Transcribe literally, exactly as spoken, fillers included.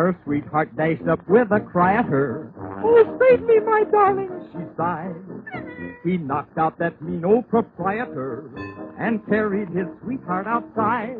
Her sweetheart dashed up with a cry at her. "Oh, save me, my darling," she sighed. He knocked out that mean old proprietor and carried his sweetheart outside.